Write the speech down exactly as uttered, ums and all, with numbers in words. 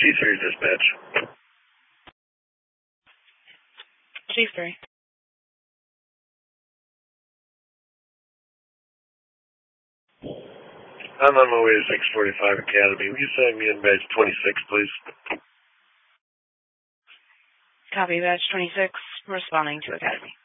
G three dispatch. G three. I'm on my way to six forty-five Academy. Will you send me in badge twenty-six, please? Copy, badge twenty-six, responding to Academy.